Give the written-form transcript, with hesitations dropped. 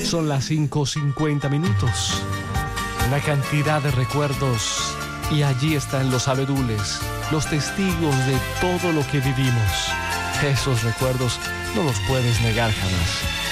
Son las 5:50. Una cantidad de recuerdos. Y allí están los abedules, los testigos de todo lo que vivimos. Esos recuerdos no los puedes negar jamás.